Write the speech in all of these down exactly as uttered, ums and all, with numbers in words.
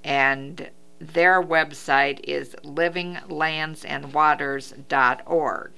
and their website is living lands and waters dot org.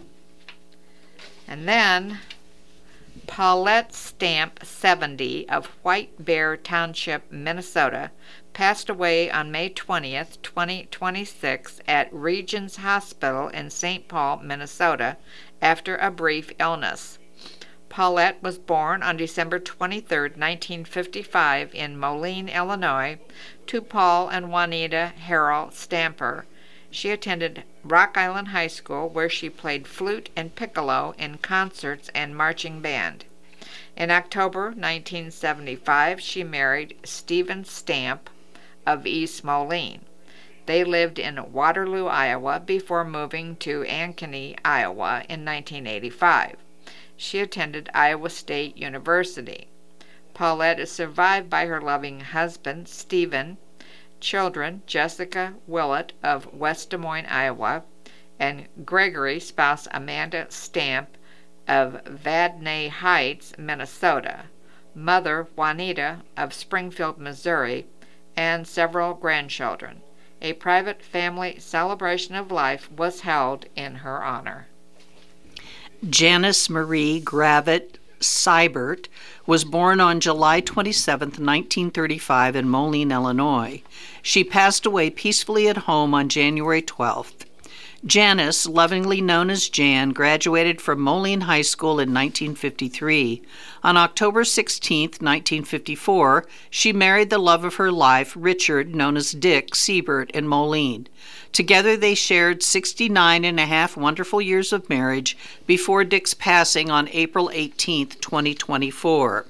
And then Paulette Stamp, seventy, of White Bear Township, Minnesota, passed away on May twentieth, twenty twenty-six at Regions Hospital in Saint Paul, Minnesota, after a brief illness. Paulette was born on December twenty-third, nineteen fifty-five in Moline, Illinois, to Paul and Juanita Harrell Stamper. She attended Rock Island High School, where she played flute and piccolo in concerts and marching band. In October nineteen seventy-five, she married Stephen Stamp of East Moline. They lived in Waterloo, Iowa, before moving to Ankeny, Iowa in nineteen eighty-five. She attended Iowa State University. Paulette is survived by her loving husband, Stephen, children, Jessica Willett of West Des Moines, Iowa, and Gregory, spouse Amanda Stamp of Vadnais Heights, Minnesota, mother Juanita of Springfield, Missouri, and several grandchildren. A private family celebration of life was held in her honor. Janice Marie Gravitt Seibert was born on July twenty-seventh, nineteen thirty-five in Moline, Illinois. She passed away peacefully at home on January twelfth. Janice, lovingly known as Jan, graduated from Moline High School in nineteen fifty-three. On October sixteenth, nineteen fifty-four, she married the love of her life, Richard, known as Dick Seibert, in Moline. Together they shared sixty-nine and a half wonderful years of marriage before Dick's passing on April eighteenth, twenty twenty-four.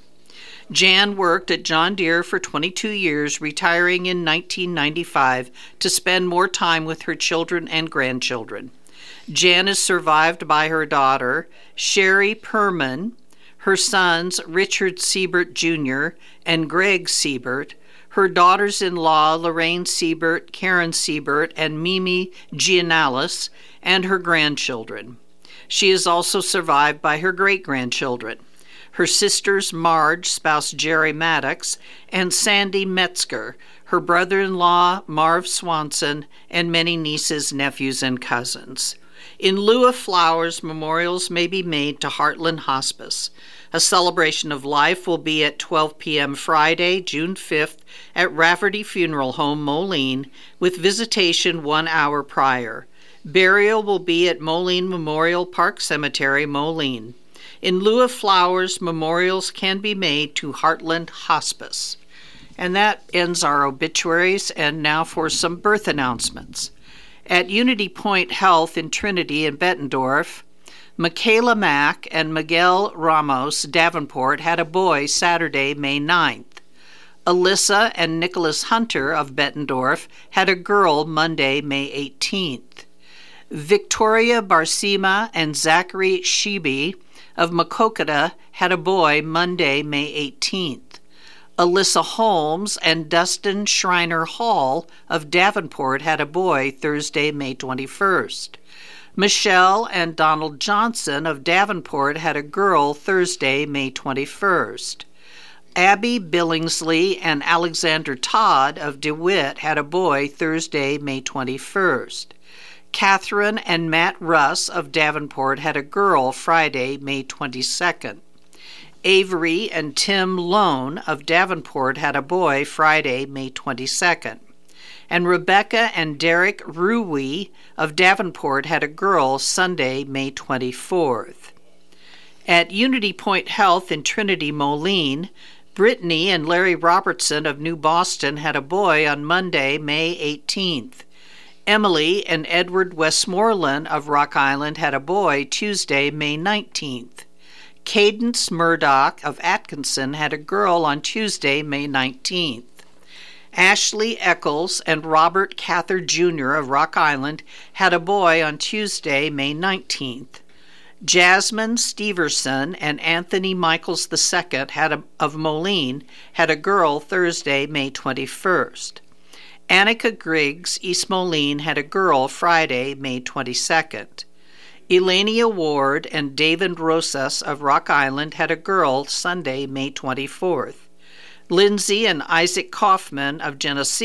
Jan worked at John Deere for twenty-two years, retiring in nineteen ninety-five to spend more time with her children and grandchildren. Jan is survived by her daughter, Sherry Perman, her sons, Richard Seibert Junior and Greg Seibert, her daughters-in-law, Lorraine Seibert, Karen Seibert, and Mimi Gianalis, and her grandchildren. She is also survived by her great-grandchildren, her sisters Marge, spouse Jerry Maddox, and Sandy Metzger, her brother-in-law Marv Swanson, and many nieces, nephews, and cousins. In lieu of flowers, memorials may be made to Heartland Hospice. A celebration of life will be at twelve p.m. Friday, June fifth, at Rafferty Funeral Home, Moline, with visitation one hour prior. Burial will be at Moline Memorial Park Cemetery, Moline. In lieu of flowers, memorials can be made to Heartland Hospice. And that ends our obituaries, and now for some birth announcements. At Unity Point Health in Trinity in Bettendorf, Michaela Mack and Miguel Ramos Davenport had a boy Saturday, May ninth. Alyssa and Nicholas Hunter of Bettendorf had a girl Monday, May eighteenth. Victoria Barsima and Zachary Shebe of Maquoketa had a boy Monday, May eighteenth. Alyssa Holmes and Dustin Schreiner Hall of Davenport had a boy Thursday, May twenty-first. Michelle and Donald Johnson of Davenport had a girl Thursday, May twenty-first. Abby Billingsley and Alexander Todd of DeWitt had a boy Thursday, May twenty-first. Catherine and Matt Russ of Davenport had a girl Friday, May twenty-second. Avery and Tim Lone of Davenport had a boy Friday, May twenty-second. And Rebecca and Derek Ruwe of Davenport had a girl Sunday, May twenty-fourth. At Unity Point Health in Trinity, Moline, Brittany and Larry Robertson of New Boston had a boy on Monday, May eighteenth. Emily and Edward Westmoreland of Rock Island had a boy Tuesday, May nineteenth. Cadence Murdoch of Atkinson had a girl on Tuesday, May nineteenth. Ashley Eccles and Robert Cather Junior of Rock Island had a boy on Tuesday, May nineteenth. Jasmine Steverson and Anthony Michaels the Second had a, of Moline had a girl Thursday, May twenty-first. Annika Griggs, East Moline, had a girl Friday, May twenty-second. Elenia Ward and David Rosas of Rock Island had a girl Sunday, May twenty-fourth. Lindsay and Isaac Kaufman of Geneseo